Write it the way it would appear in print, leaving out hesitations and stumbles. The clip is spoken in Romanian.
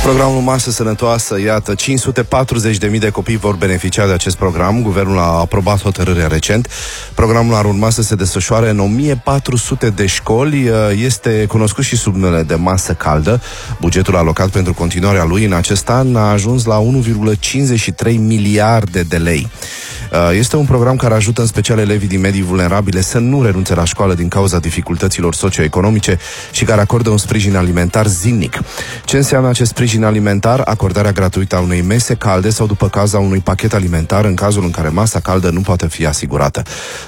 Programul Masă Sănătoasă, iată, 540.000 de copii vor beneficia de acest program. Guvernul a aprobat hotărârea recent. Programul ar urma să se desfășoare în 1400 de școli. Este cunoscut și sub numele de masă caldă. Bugetul alocat pentru continuarea lui în acest an a ajuns la 1,53 miliarde de lei. Este un program care ajută în special elevii din medii vulnerabile să nu renunțe la școală din cauza dificultăților socioeconomice și care acordă un sprijin alimentar zilnic. Ce înseamnă acest sprijin alimentar? Acordarea gratuită a unei mese calde sau, după caz, a unui pachet alimentar în cazul în care masa caldă nu poate fi asigurată.